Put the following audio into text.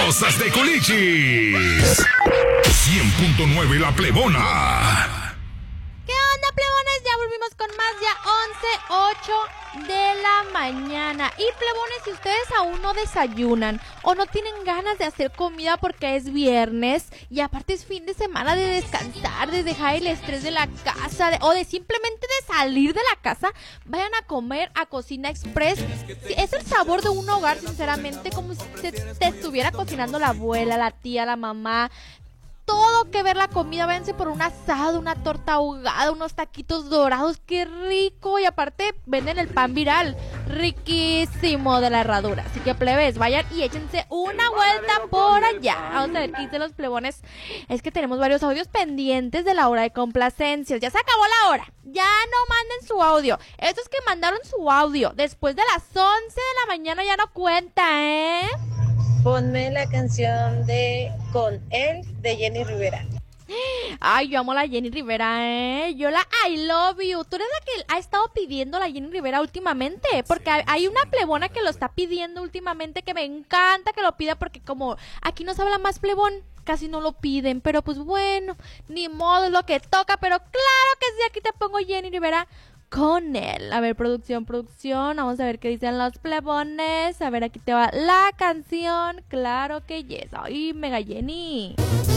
poderosas de Culichis. 100.9 La Plebona. ¿Qué onda, plebones? Ya volvimos con más, ya 11:08 de la mañana. Y plebones, si ustedes aún no desayunan o no tienen ganas de hacer comida porque es viernes y aparte es fin de semana de descansar, de dejar el estrés de la casa o de simplemente de salir de la casa, vayan a comer a Cocina Express. Sí, es el sabor de un hogar, sinceramente, como si te estuviera cocinando la abuela, la tía, la mamá. Todo que ver la comida, váyanse por un asado, una torta ahogada, unos taquitos dorados, qué rico. Y aparte venden el pan viral, riquísimo de la herradura. Así que plebes, vayan y échense una vuelta por allá. Vamos a ver qué dicen los plebones. Es que tenemos varios audios pendientes de la hora de complacencias. Ya se acabó la hora, ya no manden su audio. Estos que mandaron su audio después de las 11 de la mañana ya no cuenta, ¿eh? Ponme la canción de Con él de Jenny Rivera. Ay, yo amo a la Jenny Rivera, yo la I love you. Tú eres la que ha estado pidiendo la Jenny Rivera últimamente, porque hay una plebona que lo está pidiendo últimamente, que me encanta que lo pida, porque como aquí nos habla más plebón, casi no lo piden, pero pues bueno, ni modo, es lo que toca. Pero claro que sí, aquí te pongo Jenny Rivera con él. A ver, producción, vamos a ver qué dicen los plebones. A ver, aquí te va la canción. Claro que yes. Ay, mega Jenny.